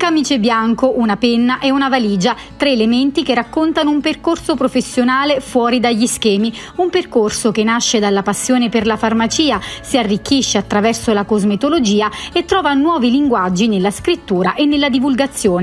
camice bianco, una penna e una valigia, 3 elementi che raccontano un percorso professionale fuori dagli schemi, un percorso che nasce dalla passione per la farmacia, si arricchisce attraverso la cosmetologia e trova nuovi linguaggi nella scrittura e nella divulgazione.